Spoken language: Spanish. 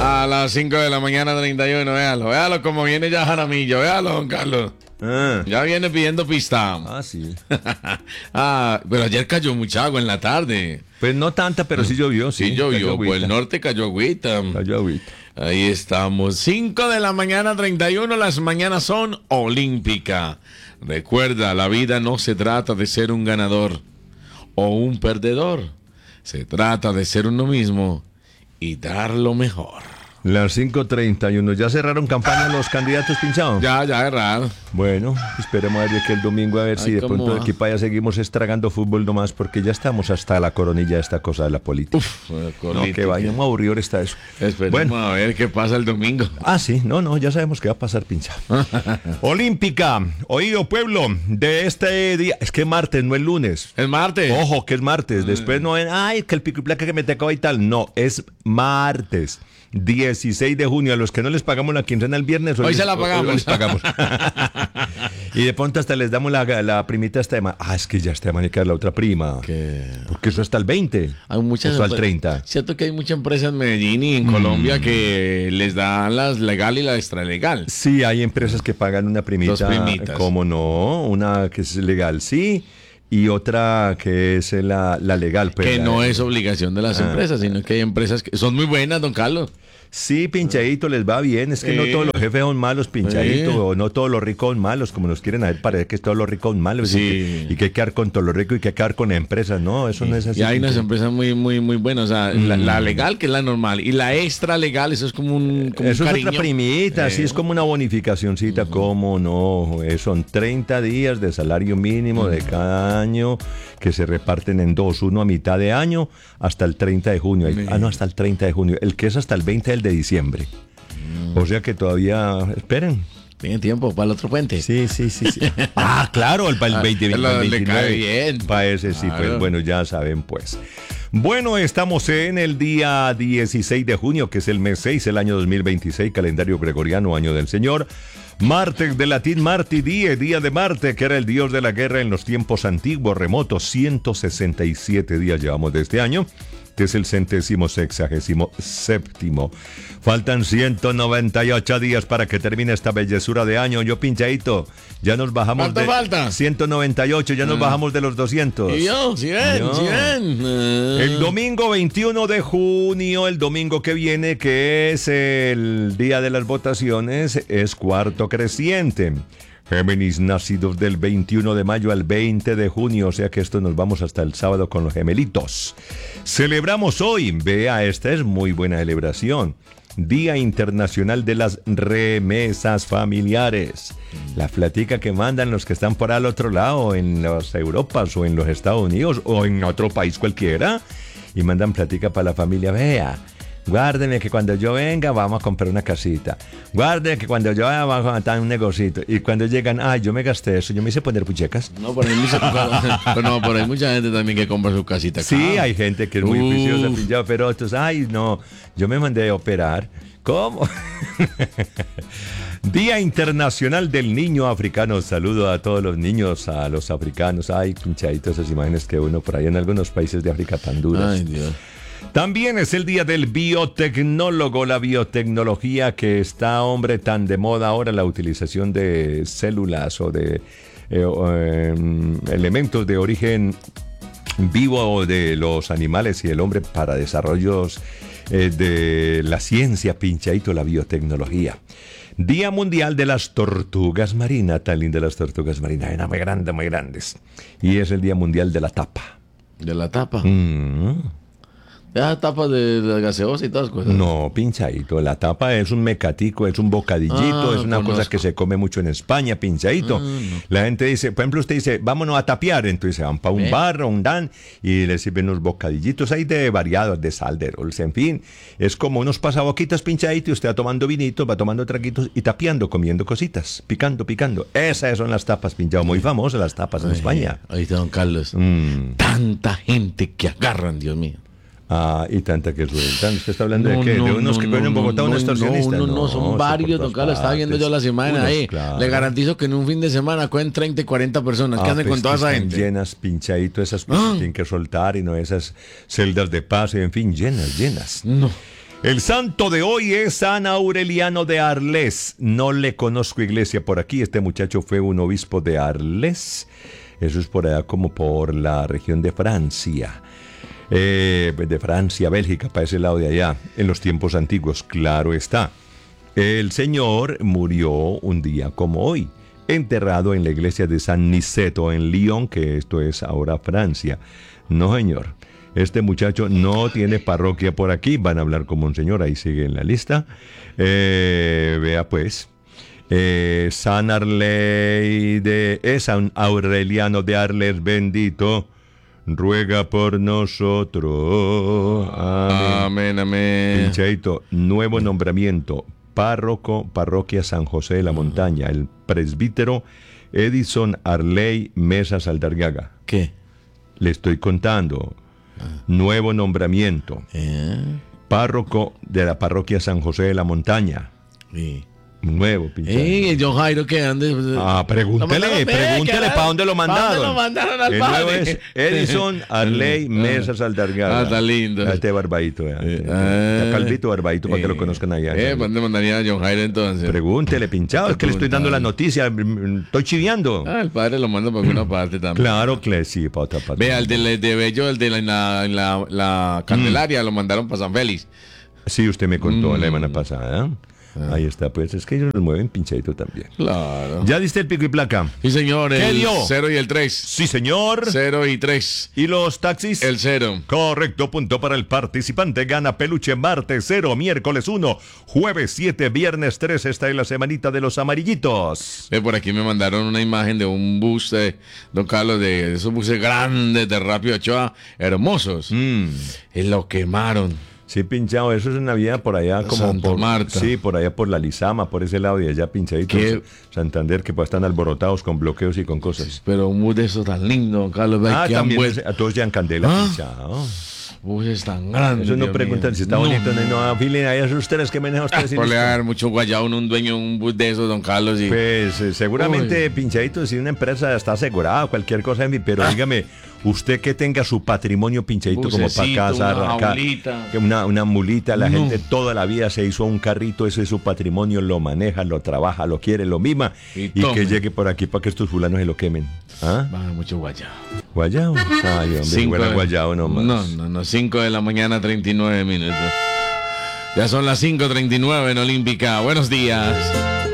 A las 5 de la mañana 31, véalo como viene ya Jaramillo, véalo, don Carlos. Ya viene pidiendo pista. Sí. Pero ayer cayó mucha agua en la tarde. Pues no tanta, pero sí llovió. Sí llovió, por el norte cayó agüita. Ahí estamos, 5 de la mañana 31, las mañanas son olímpica. Recuerda, la vida no se trata de ser un ganador o un perdedor. Se trata de ser uno mismo y dar lo mejor. Las 5:31. ¿Ya cerraron campaña los candidatos pinchados? Ya cerraron. Bueno, esperemos a ver de que el domingo, a ver si de pronto de aquí para allá seguimos estragando fútbol nomás, porque ya estamos hasta la coronilla de esta cosa de la política. No, que vaya, muy aburrido está eso. Esperemos a ver qué pasa el domingo. Sí, no, ya sabemos que va a pasar pinchado. Olímpica, oído pueblo, de este día, es que es martes, no es lunes. Es martes. Ojo, que es martes, después no ven, que el pico y placa que me tocó y tal, no, es martes. 16 de junio, a los que no les pagamos la quincena el viernes, hoy se la pagamos. Hoy les pagamos. Y de pronto hasta les damos la primita esta de es que ya está de manica la otra prima. ¿Qué? Porque eso hasta el 20. Hay muchas, eso al 30. Cierto que hay muchas empresas en Medellín y en Colombia que les dan la legal y la extralegal. Sí, hay empresas que pagan una primita. Dos primitas. ¿Cómo no? Una que es legal, sí. Y otra que es la legal. Pues, que no es obligación de las empresas, sino que hay empresas que son muy buenas, don Carlos. Sí, pinchadito, les va bien. Es que no todos los jefes son malos, pinchadito. O no todos los ricos son malos, como nos quieren a ver. Parece que todos los ricos son malos. Sí. Y que hay que quedar con todos los ricos y que hay que quedar con empresas. No, eso no es así. Y hay unas empresas muy buenas. O sea, la legal, que es la normal. Y la extra legal, eso es como un eso es cariño. Otra primita, sí, es como una bonificacioncita. ¿Cómo no? Son 30 días de salario mínimo de cada año que se reparten en dos. Uno a mitad de año hasta el 30 de junio. No, hasta el 30 de junio. El que es hasta el 20 de diciembre. O sea que todavía esperen. Tienen tiempo para el otro puente. Sí. Claro, el 2029. Le cae bien. Para ese sí, claro. Pues bueno, ya saben pues. Bueno, estamos en el día 16 de junio, que es el mes 6, el año 2026, calendario gregoriano, año del Señor. Martes, de latín Marti die, día de Marte, que era el dios de la guerra en los tiempos antiguos, remotos. 167 días llevamos de este año, que es el 167º. Faltan 198 días para que termine esta bellezura de año. Yo, pinchadito, ya nos bajamos. ¿Cuánto falta? 198, ya nos bajamos de los 200. Y yo, 100. El domingo 21 de junio, el domingo que viene, que es el día de las votaciones, es cuarto creciente. Géminis, nacidos del 21 de mayo al 20 de junio, o sea que esto nos vamos hasta el sábado con los gemelitos. Celebramos hoy, vea, esta es muy buena celebración, Día Internacional de las Remesas Familiares. La platica que mandan los que están por al otro lado, en las Europas o en los Estados Unidos o en otro país cualquiera, y mandan platica para la familia, vea. Guárdeme que cuando yo venga vamos a comprar una casita. Guárdeme que cuando yo vaya vamos a montar un negocito. Y cuando llegan, yo me gasté eso, yo me hice poner puchecas. No, por ahí mucha gente también que compra su casita. Sí, hay gente que es muy juiciosa, pero otros, no, yo me mandé a operar. ¿Cómo? Día Internacional del Niño Africano. Saludo a todos los niños, a los africanos. Pinchaditos esas imágenes que uno por ahí en algunos países de África tan duras. Ay, Dios. También es el día del biotecnólogo, la biotecnología que está, hombre, tan de moda ahora, la utilización de células o de elementos de origen vivo de los animales y el hombre para desarrollos de la ciencia, pinchadito, la biotecnología. Día Mundial de las Tortugas Marinas, tan lindas las tortugas marinas, eran muy grandes. Y es el Día Mundial de la Tapa. ¿De la tapa? Tapas de gaseosa y todas las cosas. No, pinchadito. La tapa es un mecatico, es un bocadillito, es una cosa que se come mucho en España, pinchadito. No. La gente dice, por ejemplo, usted dice, vámonos a tapear. Entonces se van para un bar o un dan y le sirven unos bocadillitos ahí de variados, de sal, de rols, en fin. Es como unos pasaboquitas pinchaditos y usted va tomando vinitos, va tomando traguitos y tapeando, comiendo cositas, picando. Esas son las tapas, pinchado. Muy famosas las tapas en España. Ahí está, don Carlos. Tanta gente que agarran, Dios mío. Y tanta que sueltan. ¿Usted está hablando de qué? ¿De unos que cogen en Bogotá, unos extorsionistas? No, son varios, don Carlos. Estaba viendo yo las imágenes ahí. Claro. Le garantizo que en un fin de semana cogen 30 y 40 personas. ¿Qué hacen con toda esa gente? Llenas, pinchadito, esas cosas tienen que soltar y no esas celdas de paso, en fin, llenas. No. El santo de hoy es San Aureliano de Arles. No le conozco iglesia por aquí. Este muchacho fue un obispo de Arles. Eso es por allá como por la región de Francia. De Francia, Bélgica, para ese lado de allá. En los tiempos antiguos, claro está. El señor murió un día como hoy, enterrado en la iglesia de San Niceto en Lyon, que esto es ahora Francia. No, señor. Este muchacho no tiene parroquia por aquí. Van a hablar con Monseñor, ahí sigue en la lista. Vea pues. San Aureliano de Arles bendito, ruega por nosotros. Amén, amén. Pincheito, nuevo nombramiento. Párroco, parroquia San José de la Montaña. El presbítero Edison Arley Mesa Saldarriaga. ¿Qué? Le estoy contando. Nuevo nombramiento. Párroco de la parroquia San José de la Montaña. Sí. Nuevo, pinche. John Jairo, ¿qué ande? Pregúntele para dónde lo mandaron. ¿Dónde lo mandaron al El padre? nuevo es Edison Arley Mesa Saldarriaga. Está lindo. Este barbadito. Está calvito barbadito para que lo conozcan allá. ¿Dónde mandaría a John Jairo entonces? Pregúntele, pinchado. Es que le estoy dando la noticia. Estoy chiviando. El padre lo manda para alguna parte también. Claro que sí, para otra parte. Vea, el de Bello, el de la Candelaria, lo mandaron para San Félix. Sí, usted me contó la semana pasada. Ahí está, pues es que ellos los mueven pinchadito también. Claro. ¿Ya diste el pico y placa? Sí, señor. ¿Qué El dio? 0 y el 3. Sí, señor. 0 y 3. ¿Y los taxis? El 0. Correcto, punto para el participante. Gana peluche martes 0, miércoles 1, jueves 7, viernes 3. Esta es la semanita de los amarillitos. Por aquí me mandaron una imagen de un bus de Don Carlos, de esos buses grandes de Rápido Ochoa, hermosos. Y lo quemaron. Sí, pinchado, eso es en Navidad por allá como Santa por Marta. Sí, por allá por la Lizama, por ese lado de allá pinchaditos. ¿Qué? Santander, que pues están alborotados con bloqueos y con cosas. Pero un bus de esos tan lindo, Don Carlos. También a todos llevan candela, pinchado. Buses tan grandes. Eso no preguntan si está bonito, no afilen ahí a esos tres que manejan ustedes. Por le dar mucho guayao un dueño de un bus de esos, Don Carlos. Y... Pues seguramente, pinchadito, si una empresa está asegurada, cualquier cosa, pero dígame, usted que tenga su patrimonio pinchadito como para casa, una mulita, la gente toda la vida se hizo un carrito, ese es su patrimonio, lo maneja, lo trabaja, lo quiere, lo mima, y que llegue por aquí para que estos fulanos se lo quemen. Va mucho guayao. ¿Guayao? Ay, hombre, guayao nomás. No, 5 de la mañana, 39 minutos. Ya son las 5:39 en Olímpica. Buenos días.